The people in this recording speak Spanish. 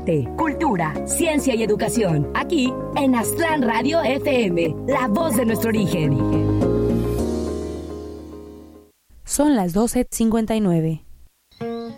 arte, cultura, ciencia y educación. Aquí en Aztlán Radio FM, la voz de nuestro origen. Son las 12:59.